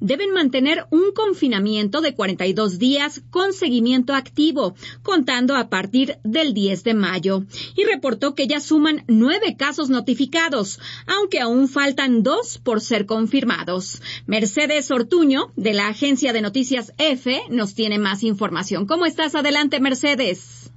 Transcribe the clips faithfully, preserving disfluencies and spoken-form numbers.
deben mantener un confinamiento de cuarenta y dos días con seguimiento activo, contando a partir del diez de mayo. Y reportó que ya suman nueve casos notificados, aunque aún faltan dos por ser confirmados. Mercedes Ortuño, de la agencia de noticias EFE, nos tiene más información. ¿Cómo estás? Adelante, Mercedes.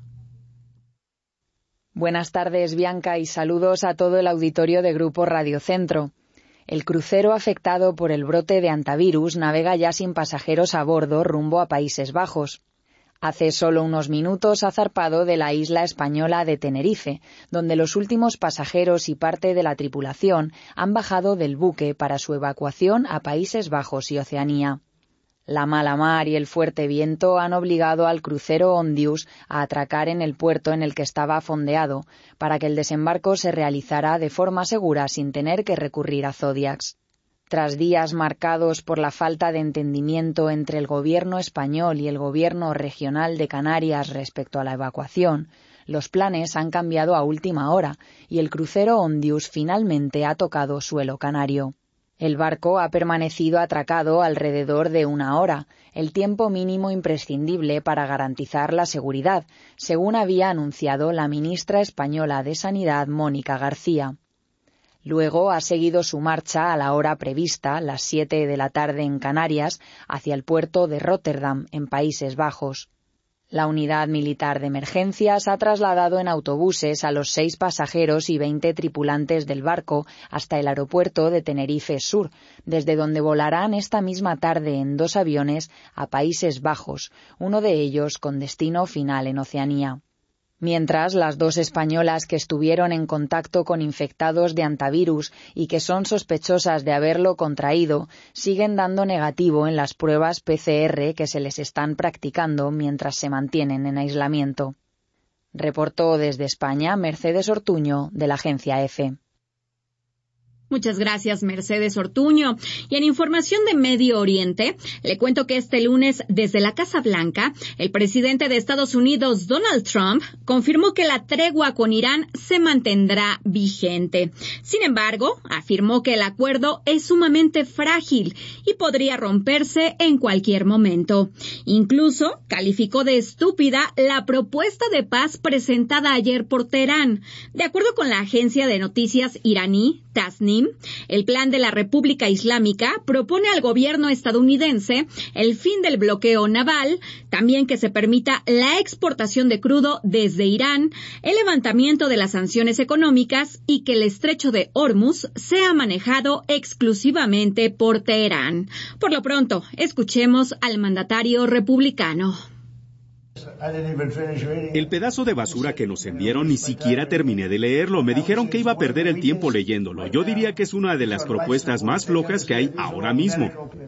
Buenas tardes, Bianca, y saludos a todo el auditorio de Grupo Radio Centro. El crucero afectado por el brote de hantavirus navega ya sin pasajeros a bordo rumbo a Países Bajos. Hace solo unos minutos ha zarpado de la isla española de Tenerife, donde los últimos pasajeros y parte de la tripulación han bajado del buque para su evacuación a Países Bajos y Oceanía. La mala mar y el fuerte viento han obligado al crucero Ondius a atracar en el puerto en el que estaba fondeado, para que el desembarco se realizara de forma segura sin tener que recurrir a Zodiacs. Tras días marcados por la falta de entendimiento entre el gobierno español y el gobierno regional de Canarias respecto a la evacuación, los planes han cambiado a última hora y el crucero Ondius finalmente ha tocado suelo canario. El barco ha permanecido atracado alrededor de una hora, el tiempo mínimo imprescindible para garantizar la seguridad, según había anunciado la ministra española de Sanidad, Mónica García. Luego ha seguido su marcha a la hora prevista, las siete de la tarde en Canarias, hacia el puerto de Róterdam, en Países Bajos. La unidad militar de emergencias ha trasladado en autobuses a los seis pasajeros y veinte tripulantes del barco hasta el aeropuerto de Tenerife Sur, desde donde volarán esta misma tarde en dos aviones a Países Bajos, uno de ellos con destino final en Oceanía. Mientras, las dos españolas que estuvieron en contacto con infectados de hantavirus y que son sospechosas de haberlo contraído, siguen dando negativo en las pruebas P C R que se les están practicando mientras se mantienen en aislamiento. Reportó desde España Mercedes Ortuño, de la agencia EFE. Muchas gracias, Mercedes Ortuño. Y en información de Medio Oriente, le cuento que este lunes, desde la Casa Blanca, el presidente de Estados Unidos, Donald Trump, confirmó que la tregua con Irán se mantendrá vigente. Sin embargo, afirmó que el acuerdo es sumamente frágil y podría romperse en cualquier momento. Incluso calificó de estúpida la propuesta de paz presentada ayer por Teherán. De acuerdo con la agencia de noticias iraní, Tasnim, el plan de la República Islámica propone al gobierno estadounidense el fin del bloqueo naval, también que se permita la exportación de crudo desde Irán, el levantamiento de las sanciones económicas y que el estrecho de Hormuz sea manejado exclusivamente por Teherán. Por lo pronto, escuchemos al mandatario republicano. El pedazo de basura que nos enviaron ni siquiera terminé de leerlo. Me dijeron que iba a perder el tiempo leyéndolo. Yo diría que es una de las propuestas más flojas que hay ahora mismo.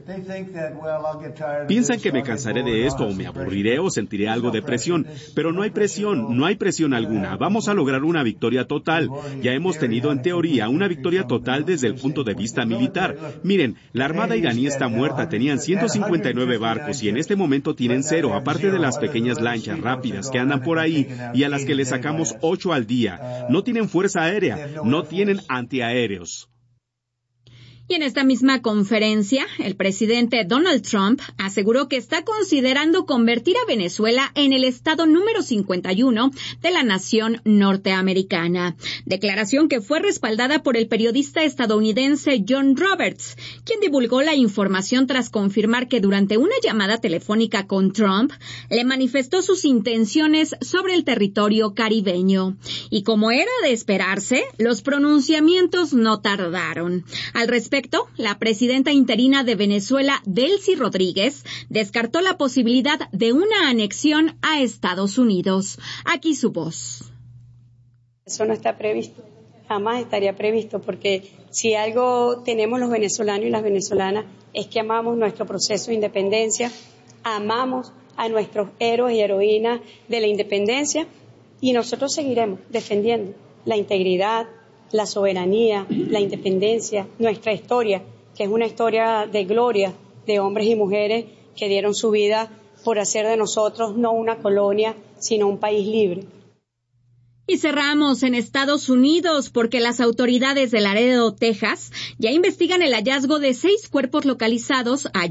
Piensan que me cansaré de esto o me aburriré o sentiré algo de presión. Pero no hay presión, no hay presión alguna. Vamos a lograr una victoria total. Ya hemos tenido en teoría una victoria total desde el punto de vista militar. Miren, la armada iraní está muerta. Tenían ciento cincuenta y nueve barcos y en este momento tienen cero, aparte de las pequeñas lanchas rápidas que andan por ahí y a las que le sacamos ocho al día. No tienen fuerza aérea, no tienen antiaéreos. Y en esta misma conferencia, el presidente Donald Trump aseguró que está considerando convertir a Venezuela en el estado número cincuenta y uno de la nación norteamericana. Declaración que fue respaldada por el periodista estadounidense John Roberts, quien divulgó la información tras confirmar que durante una llamada telefónica con Trump, le manifestó sus intenciones sobre el territorio caribeño. Y como era de esperarse, los pronunciamientos no tardaron. Al respecto, la presidenta interina de Venezuela, Delcy Rodríguez, descartó la posibilidad de una anexión a Estados Unidos. Aquí su voz. Eso no está previsto, jamás estaría previsto, porque si algo tenemos los venezolanos y las venezolanas es que amamos nuestro proceso de independencia, amamos a nuestros héroes y heroínas de la independencia y nosotros seguiremos defendiendo la integridad, la soberanía, la independencia, nuestra historia, que es una historia de gloria de hombres y mujeres que dieron su vida por hacer de nosotros no una colonia, sino un país libre. Y cerramos en Estados Unidos porque las autoridades de Laredo, Texas, ya investigan el hallazgo de seis cuerpos localizados allí